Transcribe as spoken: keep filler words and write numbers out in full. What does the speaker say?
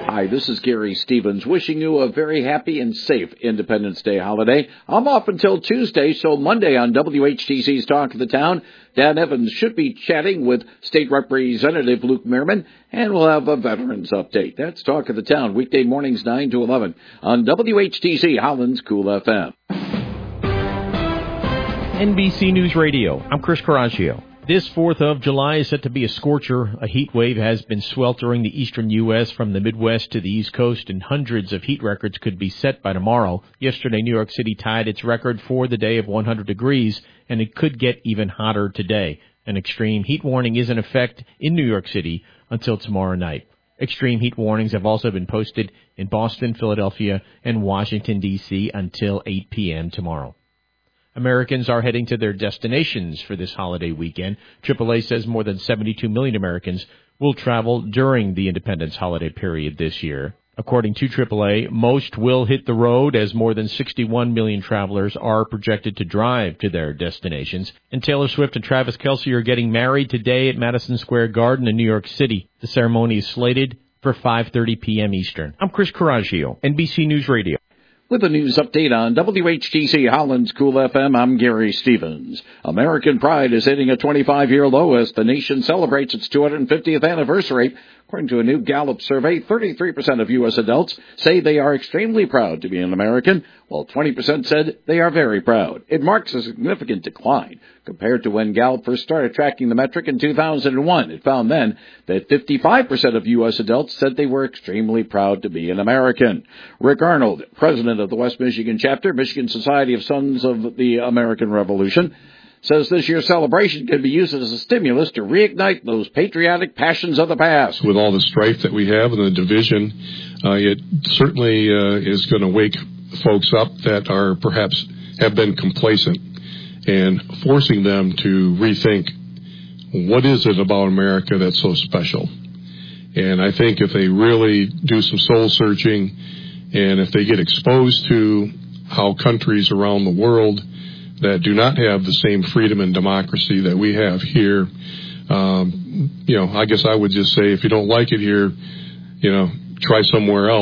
Hi, this is Gary Stevens wishing you a very happy and safe Independence Day holiday. I'm off until Tuesday, so Monday on W H T C's Talk of the Town, Dan Evans should be chatting with State Representative Luke Mehrman, and we'll have a Veterans Update. That's Talk of the Town, weekday mornings nine to eleven on W H T C Holland's Cool F M. N B C News Radio, I'm Chris Coraggio. This fourth of July is set to be a scorcher. A heat wave has been sweltering the eastern U S from the Midwest to the East Coast, and hundreds of heat records could be set by tomorrow. Yesterday, New York City tied its record for the day of one hundred degrees, and it could get even hotter today. An extreme heat warning is in effect in New York City until tomorrow night. Extreme heat warnings have also been posted in Boston, Philadelphia, and Washington, D C until eight p.m. tomorrow. Americans are heading to their destinations for this holiday weekend. triple A says more than seventy-two million Americans will travel during the Independence holiday period this year. According to triple A, most will hit the road as more than sixty-one million travelers are projected to drive to their destinations. And Taylor Swift and Travis Kelce are getting married today at Madison Square Garden in New York City. The ceremony is slated for five thirty p.m. Eastern. I'm Chris Coraggio, N B C News Radio. With a news update on W H T C Holland's Cool F M, I'm Gary Stevens. American pride is hitting a twenty-five-year low as the nation celebrates its two hundred fiftieth anniversary. According to a new Gallup survey, thirty-three percent of U S adults say they are extremely proud to be an American, while twenty percent said they are very proud. It marks a significant decline compared to when Gallup first started tracking the metric in two thousand one. It found then that fifty-five percent of U S adults said they were extremely proud to be an American. Rick Arnold, president of the West Michigan chapter, Michigan Society of Sons of the American Revolution, says this year's celebration can be used as a stimulus to reignite those patriotic passions of the past. With all the strife that we have and the division, uh, it certainly uh, is going to wake folks up that are perhaps have been complacent and forcing them to rethink what is it about America that's so special. And I think if they really do some soul searching and if they get exposed to how countries around the world that do not have the same freedom and democracy that we have here, um, you know, I guess I would just say if you don't like it here, you know, try somewhere else.